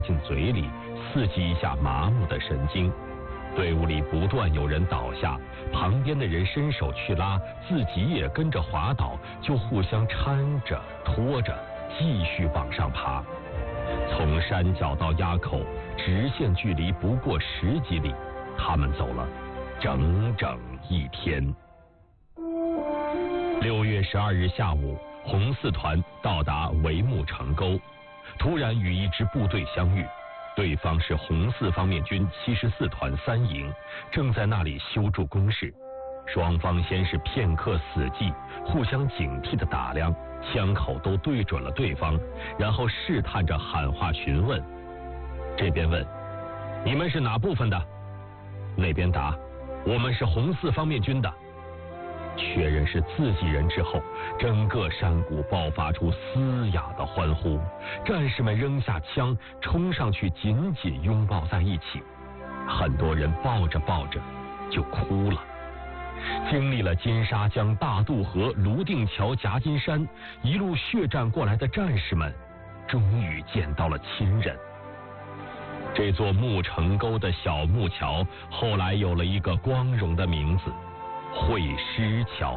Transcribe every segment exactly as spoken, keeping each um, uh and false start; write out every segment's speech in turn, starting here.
进嘴里，刺激一下麻木的神经。队伍里不断有人倒下，旁边的人伸手去拉，自己也跟着滑倒，就互相搀着拖着继续往上爬。从山脚到垭口，直线距离不过十几里，他们走了整整一天。六月十二日下午，红四团到达帷幕城沟，突然与一支部队相遇。对方是红四方面军七十四团三营，正在那里修筑工事。双方先是片刻死寂，互相警惕地打量，枪口都对准了对方，然后试探着喊话询问。这边问：你们是哪部分的？那边答：我们是红四方面军的。确认是自己人之后，整个山谷爆发出嘶哑的欢呼，战士们扔下枪，冲上去紧紧拥抱在一起，很多人抱着抱着就哭了。经历了金沙江、大渡河、泸定桥、夹金山，一路血战过来的战士们，终于见到了亲人。这座木城沟的小木桥，后来有了一个光荣的名字——会师桥。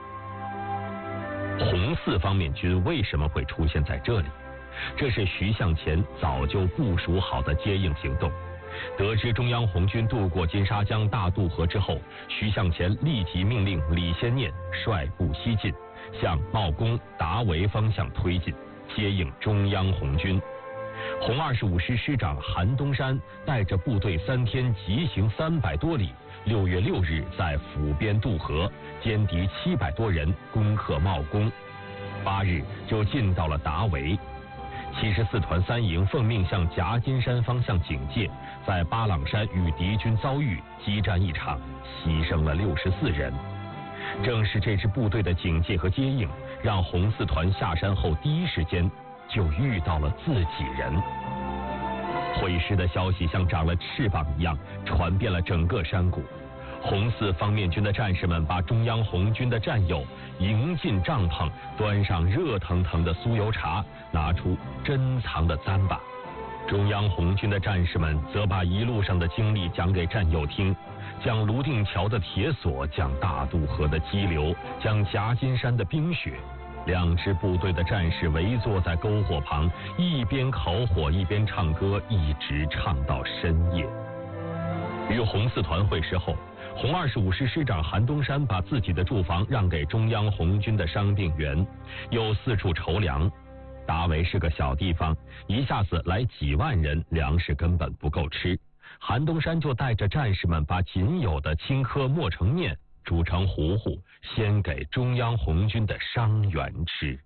红四方面军为什么会出现在这里？这是徐向前早就部署好的接应行动。得知中央红军渡过金沙江、大渡河之后，徐向前立即命令李先念率部西进，向茂公、达维方向推进，接应中央红军。红二十五师师长韩东山带着部队三天急行三百多里，六月六日在府边渡河，歼敌七百多人，攻克茂公。八日就进到了达维。七十四团三营奉命向夹金山方向警戒，在巴朗山与敌军遭遇，激战一场，牺牲了六十四人。正是这支部队的警戒和接应，让红四团下山后第一时间就遇到了自己人。会师的消息像长了翅膀一样传遍了整个山谷。红四方面军的战士们把中央红军的战友迎进帐篷，端上热腾腾的酥油茶，拿出珍藏的簪把。中央红军的战士们则把一路上的经历讲给战友听，讲泸定桥的铁索，讲大渡河的激流，讲夹金山的冰雪。两支部队的战士围坐在篝火旁，一边烤火一边唱歌，一直唱到深夜。与红四团会师后，红二十五师师长韩东山把自己的住房让给中央红军的伤病员，又四处筹粮。达维是个小地方，一下子来几万人，粮食根本不够吃。韩东山就带着战士们把仅有的青稞磨成面，煮成糊糊，先给中央红军的伤员吃。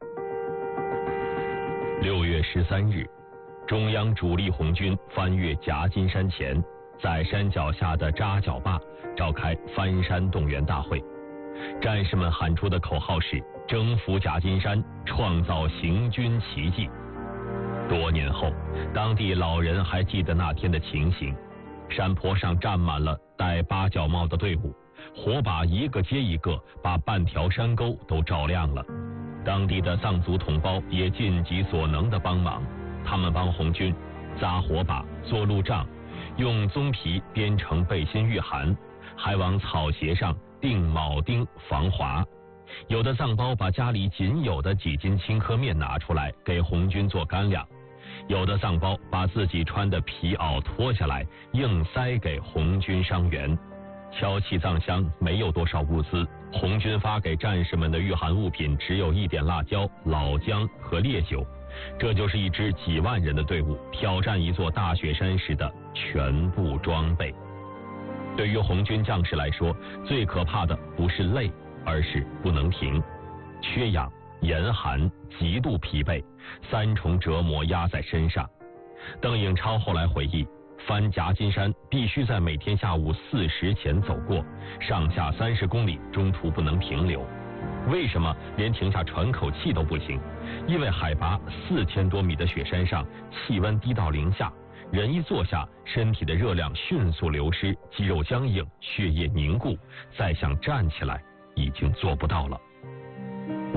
六月十三日，中央主力红军翻越夹金山前，在山脚下的扎脚坝召开翻山动员大会。战士们喊出的口号是征服夹金山，创造行军奇迹。多年后，当地老人还记得那天的情形，山坡上站满了戴八角帽的队伍，火把一个接一个把半条山沟都照亮了。当地的藏族同胞也尽己所能的帮忙，他们帮红军扎火把、做路障，用棕皮编成背心御寒，还往草鞋上钉铆钉防滑。有的藏胞把家里仅有的几斤青稞面拿出来给红军做干粮，有的藏胞把自己穿的皮袄脱下来硬塞给红军伤员。敲起藏箱没有多少物资，红军发给战士们的御寒物品只有一点辣椒、老姜和烈酒。这就是一支几万人的队伍挑战一座大雪山时的全部装备。对于红军将士来说，最可怕的不是累，而是不能停。缺氧、严寒、极度疲惫，三重折磨压在身上。邓颖超后来回忆，翻夹金山必须在每天下午四时前走过，上下三十公里，中途不能停留。为什么连停下喘口气都不行？因为海拔四千多米的雪山上，气温低到零下，人一坐下，身体的热量迅速流失，肌肉僵硬，血液凝固，再想站起来已经做不到了。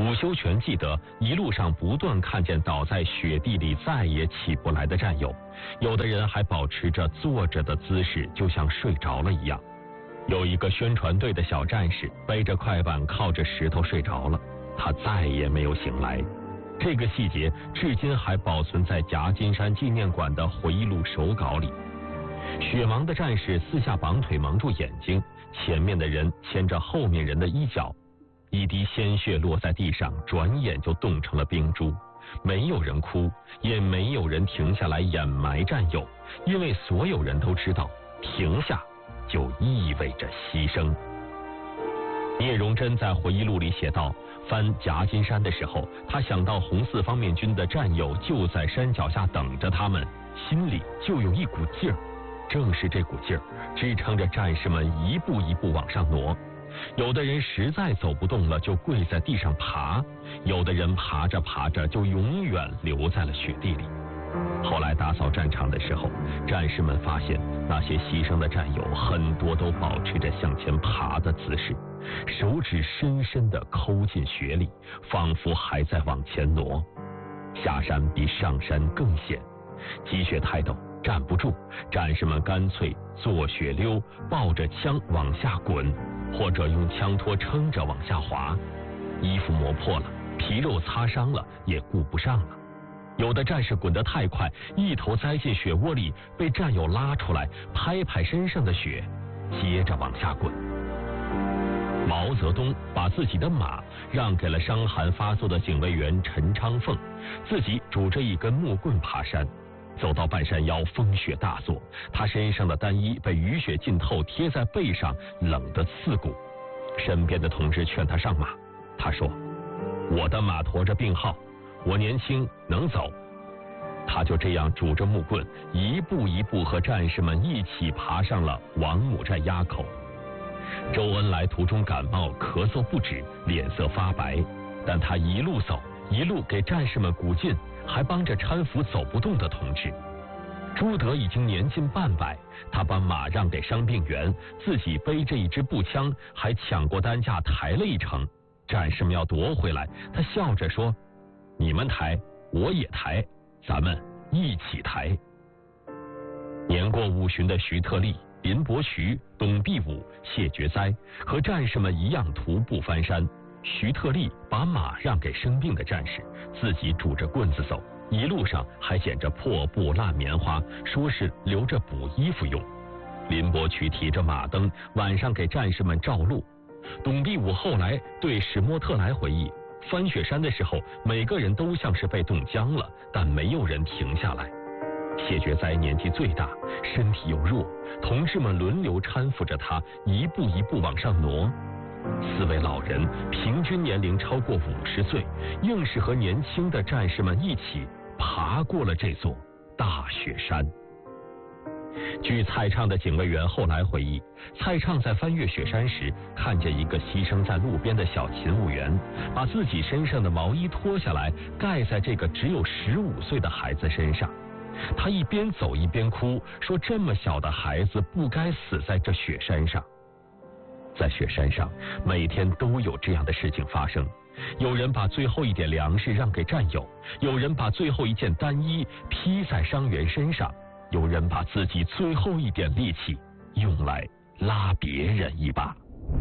伍修权记得一路上不断看见倒在雪地里再也起不来的战友，有的人还保持着坐着的姿势，就像睡着了一样。有一个宣传队的小战士背着快板靠着石头睡着了，他再也没有醒来。这个细节至今还保存在夹金山纪念馆的回忆录手稿里。雪盲的战士四下绑腿蒙住眼睛，前面的人牵着后面人的衣角，一滴鲜血落在地上，转眼就冻成了冰珠。没有人哭，也没有人停下来掩埋战友，因为所有人都知道，停下就意味着牺牲。聂荣臻在回忆录里写道，翻夹金山的时候，他想到红四方面军的战友就在山脚下等着他们，心里就有一股劲儿。正是这股劲儿支撑着战士们一步一步往上挪。有的人实在走不动了，就跪在地上爬；有的人爬着爬着就永远留在了雪地里。后来打扫战场的时候，战士们发现那些牺牲的战友很多都保持着向前爬的姿势，手指深深地抠进雪里，仿佛还在往前挪。下山比上山更险，积雪太陡，站不住，战士们干脆坐雪溜，抱着枪往下滚，或者用枪托撑着往下滑。衣服磨破了，皮肉擦伤了，也顾不上了。有的战士滚得太快，一头栽进雪窝里，被战友拉出来，拍拍身上的雪，接着往下滚。毛泽东把自己的马让给了伤寒发作的警卫员陈昌凤，自己拄着一根木棍爬山。走到半山腰，风雪大作，他身上的单衣被雨雪浸透，贴在背上，冷得刺骨。身边的同志劝他上马，他说：“我的马驮着病号，我年轻能走。”他就这样拄着木棍，一步一步和战士们一起爬上了王母寨垭口。周恩来途中感冒，咳嗽不止，脸色发白，但他一路走，一路给战士们鼓劲，还帮着搀扶走不动的同志。朱德已经年近半百，他把马让给伤病员，自己背着一支步枪，还抢过担架抬了一程。战士们要夺回来，他笑着说：“你们抬，我也抬，咱们一起抬。”年过五旬的徐特立、林伯渠、董必武、谢觉哉和战士们一样徒步翻山。徐特立把马让给生病的战士，自己拄着棍子走，一路上还捡着破布烂棉花，说是留着补衣服用。林伯渠提着马灯，晚上给战士们照路。董必武后来对史莫特莱回忆，翻雪山的时候，每个人都像是被冻僵了，但没有人停下来。谢觉哉年纪最大，身体又弱，同志们轮流搀扶着他，一步一步往上挪。四位老人平均年龄超过五十岁，硬是和年轻的战士们一起爬过了这座大雪山。据蔡畅的警卫员后来回忆，蔡畅在翻越雪山时，看见一个牺牲在路边的小勤务员，把自己身上的毛衣脱下来，盖在这个只有十五岁的孩子身上。他一边走一边哭，说这么小的孩子不该死在这雪山上。在雪山上，每天都有这样的事情发生。有人把最后一点粮食让给战友，有人把最后一件单衣披在伤员身上，有人把自己最后一点力气用来拉别人一把。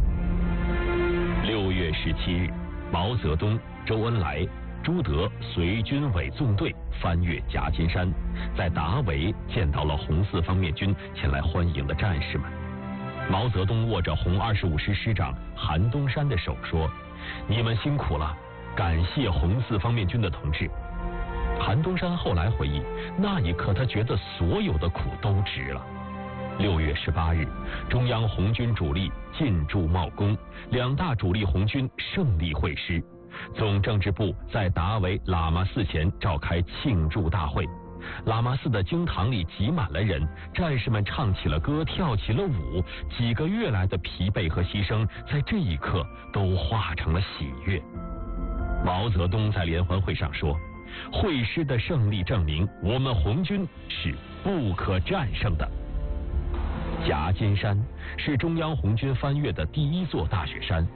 六月十七日，毛泽东、周恩来、朱德随军委纵队翻越夹金山，在达维见到了红四方面军前来欢迎的战士们。毛泽东握着红二十五师师长韩东山的手说：“你们辛苦了，感谢红四方面军的同志。”韩东山后来回忆，那一刻他觉得所有的苦都值了。六月十八日，中央红军主力进驻茂功，两大主力红军胜利会师。总政治部在达维喇嘛寺前召开庆祝大会，喇嘛寺的经堂里挤满了人，战士们唱起了歌，跳起了舞，几个月来的疲惫和牺牲，在这一刻都化成了喜悦。毛泽东在联欢会上说：“会师的胜利证明我们红军是不可战胜的。”夹金山是中央红军翻越的第一座大雪山。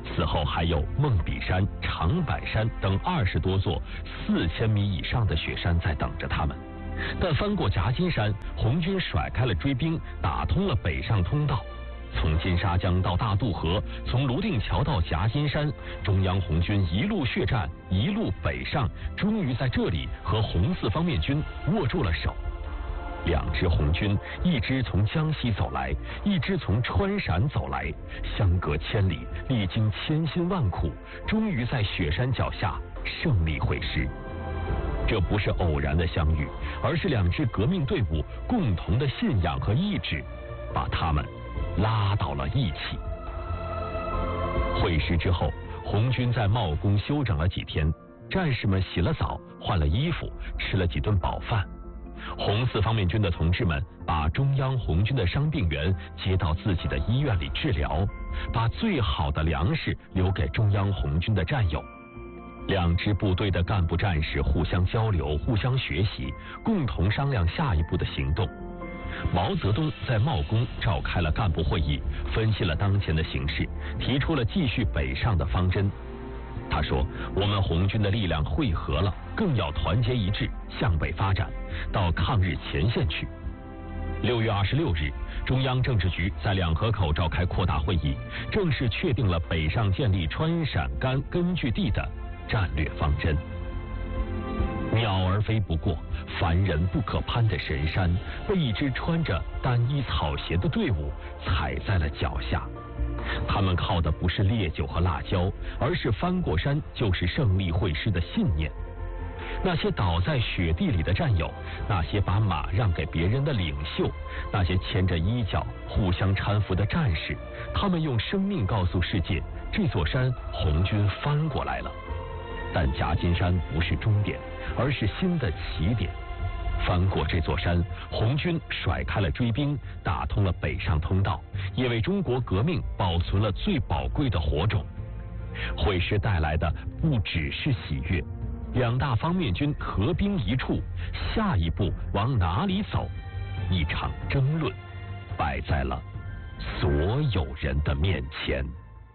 此后还有梦比山、长柏山等二十多座四千米以上的雪山在等着他们。但翻过夹金山，红军甩开了追兵，打通了北上通道。从金沙江到大渡河，从泸定桥到夹金山，中央红军一路血战，一路北上，终于在这里和红四方面军握住了手。两支红军，一支从江西走来，一支从川陕走来，相隔千里，历经千辛万苦，终于在雪山脚下胜利会师。这不是偶然的相遇，而是两支革命队伍共同的信仰和意志，把他们拉到了一起。会师之后，红军在茂功休整了几天，战士们洗了澡，换了衣服，吃了几顿饱饭。红四方面军的同志们把中央红军的伤病员接到自己的医院里治疗，把最好的粮食留给中央红军的战友。两支部队的干部战士互相交流，互相学习，共同商量下一步的行动。毛泽东在茂功召开了干部会议，分析了当前的形势，提出了继续北上的方针。他说，我们红军的力量汇合了，更要团结一致，向北发展，到抗日前线去。六月二十六日，中央政治局在两河口召开扩大会议，正式确定了北上建立川陕甘根据地的战略方针。鸟儿飞不过，凡人不可攀的神山，被一支穿着单衣草鞋的队伍踩在了脚下。他们靠的不是烈酒和辣椒，而是翻过山就是胜利会师的信念。那些倒在雪地里的战友，那些把马让给别人的领袖，那些牵着衣角互相搀扶的战士，他们用生命告诉世界，这座山红军翻过来了。但夹金山不是终点，而是新的起点。翻过这座山，红军甩开了追兵，打通了北上通道，也为中国革命保存了最宝贵的火种。会师带来的不只是喜悦，两大方面军合兵一处，下一步往哪里走？一场争论摆在了所有人的面前。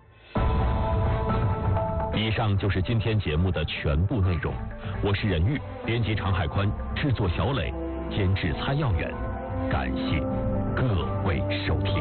以上就是今天节目的全部内容，我是任玉，编辑常海宽，制作小磊，监制蔡耀远，感谢各位收听。